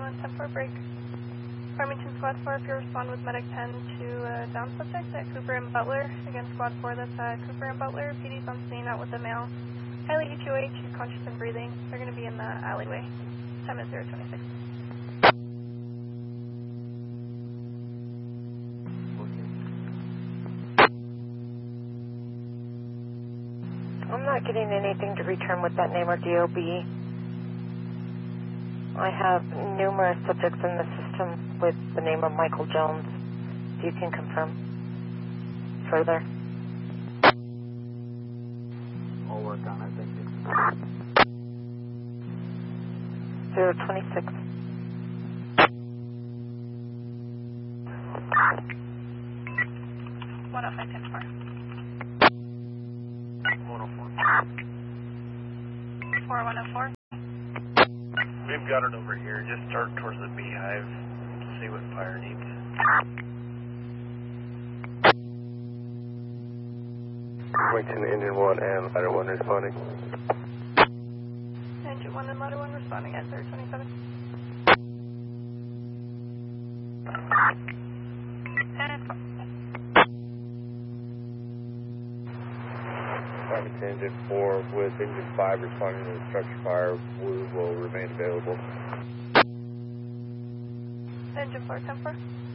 10-4 break. Farmington Squad 4, if you respond with medic 10 to down subject at Cooper and Butler. Again, Squad 4, that's Cooper and Butler. PD's on scene out with the male. Highly EQH, he's conscious and breathing. They're going to be in the alleyway. Time is 026. I'm not getting anything to return with that name or DOB. I have numerous subjects in the system with the name of Michael Jones. If you can confirm further. I'll work on it, thank you. 026. One oh five 10-4. 4104. We've got it over here. Just start towards the beehive. See what fire needs. Farmington, Engine 1 and Ladder 1 responding. Engine 1 and Ladder 1 responding at 027. Farmington, Engine 4 with Engine 5 responding to the structure fire. We will remain available. Engine 4, 10-4.